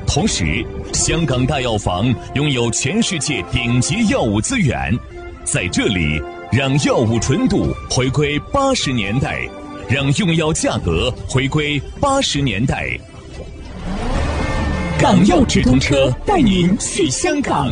同时，香港大药房拥有全世界顶级药物资源，在这里让药物纯度回归80年代，让用药价格回归80年代。港药直通车带您去香港。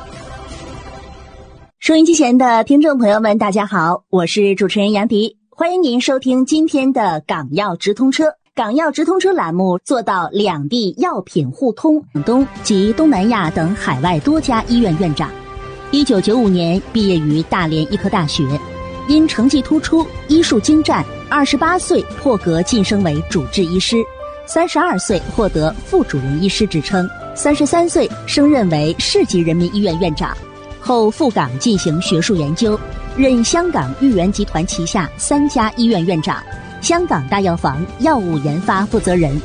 收音机前的听众朋友们，大家好，我是主持人杨迪，欢迎您收听今天的港药直通车。港药直通车栏目做到两地药品互通，广东及东南亚等海外多家医院院长。1995年毕业于大连医科大学，因成绩突出、医术精湛，28岁破格晋升为主治医师，32岁获得副主任医师职称，33岁升任为市级人民医院院长，后赴港进行学术研究，任香港裕元集团旗下3家医院院长，香港大药房药物研发负责人。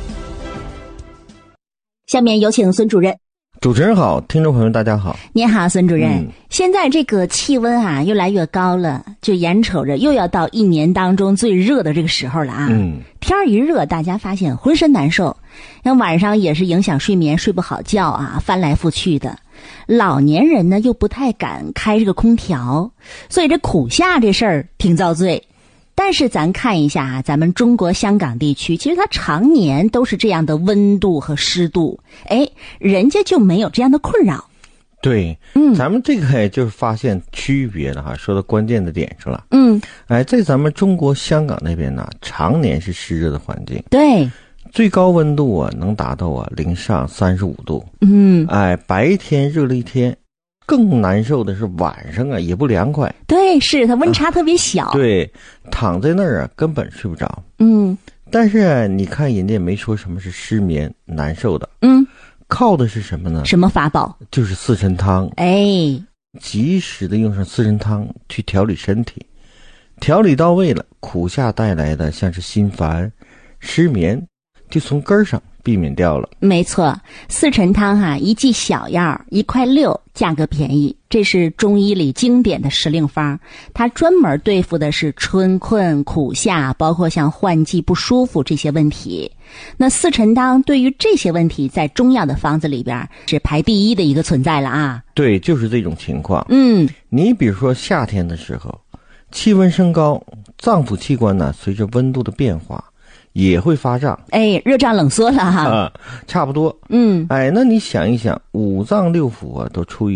下面有请孙主任。 主持人好，听众朋友大家好。 您好，孙主任。现在这个气温啊越来越高了，就眼瞅着又要到一年当中最热的这个时候了啊。天一热，大家发现浑身难受，像晚上也是影响睡眠，睡不好觉啊，翻来覆去的。老年人呢又不太敢开这个空调，所以这苦夏这事儿挺遭罪。但是咱看一下啊，咱们中国香港地区其实它常年都是这样的温度和湿度，人家就没有这样的困扰。 对，咱们这个也就是发现区别了哈，说到关键的点上了。在咱们中国香港那边呢，常年是湿热的环境。对，最高温度啊能达到零上35度。白天热了一天，更难受的是晚上啊也不凉快。对，是它温差特别小。对，躺在那儿啊根本睡不着。但是你看人家也没说什么是失眠难受的。靠的是什么呢？什么法宝？就是四神汤。及时的用上四神汤去调理身体，调理到位了，苦夏带来的像是心烦、失眠，就从根儿上避免掉了。没错，四神汤啊，一剂小药1块6，价格便宜。这是中医里经典的时令方，它专门对付的是春困、苦夏，包括像换季不舒服这些问题。那四神汤对于这些问题，在中药的方子里边是排第一的一个存在了啊。对，就是这种情况。你比如说夏天的时候，气温升高，脏腑器官呢随着温度的变化也会发胀，热胀冷缩了哈。差不多。那你想一想，五脏六腑啊都处于